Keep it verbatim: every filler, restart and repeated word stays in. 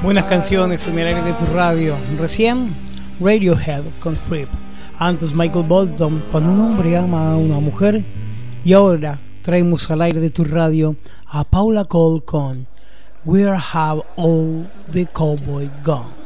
Buenas canciones en el aire de tu radio. Recién Radiohead con Creep. Antes Michael Bolton, Cuando un hombre ama a una mujer. Y ahora traemos al aire de tu radio a Paula Cole con Where Have All the Cowboys Gone.